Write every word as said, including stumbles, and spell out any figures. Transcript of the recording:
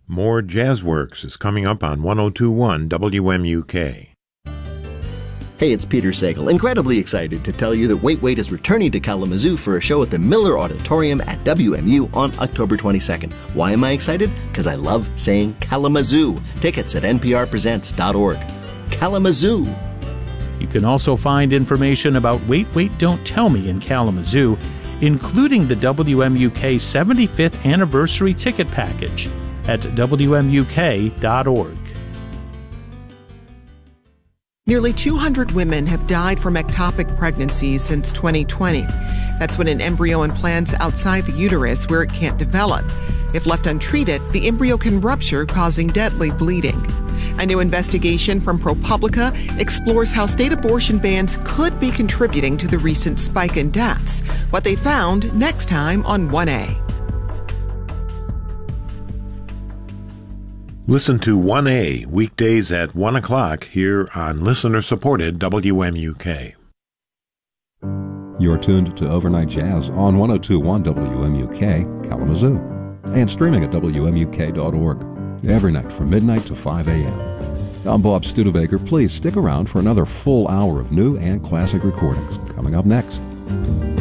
More Jazzworks is coming up on one oh two point one W M U K. Hey, it's Peter Sagal, incredibly excited to tell you that Wait Wait is returning to Kalamazoo for a show at the Miller Auditorium at W M U on October twenty-second. Why am I excited? Because I love saying Kalamazoo. Tickets at N P R presents dot org. Kalamazoo. You can also find information about Wait Wait Don't Tell Me in Kalamazoo, including the W M U K seventy-fifth Anniversary Ticket Package at W M U K dot org. Nearly two hundred women have died from ectopic pregnancies since twenty twenty. That's when an embryo implants outside the uterus where it can't develop. If left untreated, the embryo can rupture, causing deadly bleeding. A new investigation from ProPublica explores how state abortion bans could be contributing to the recent spike in deaths. What they found next time on one A. Listen to one A weekdays at one o'clock here on listener-supported W M U K. You're tuned to Overnight Jazz on one oh two point one W M U K, Kalamazoo, and streaming at W M U K dot org every night from midnight to five a.m. I'm Bob Studebaker. Please stick around for another full hour of new and classic recordings coming up next.